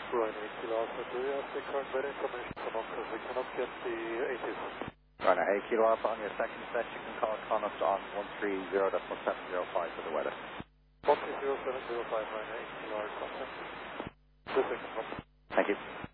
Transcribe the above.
Right, 8 Kilo Alpha, do you have the current weather information from us because we cannot get the ATIS? Right, 8 Kilo Alpha on your second set, you can call Connacht on 130.705 for the weather. 130.705, right, 8 Kilo Alpha. 2 seconds. Thank you.